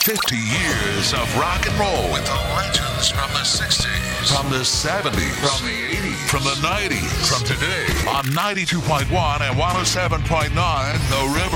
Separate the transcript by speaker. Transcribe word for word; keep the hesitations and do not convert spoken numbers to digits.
Speaker 1: fifty years of rock and roll.
Speaker 2: With the legends from the sixties.
Speaker 1: From the seventies.
Speaker 2: From the eighties.
Speaker 1: From the nineties.
Speaker 2: From today.
Speaker 1: On ninety-two point one and one oh seven point nine The River.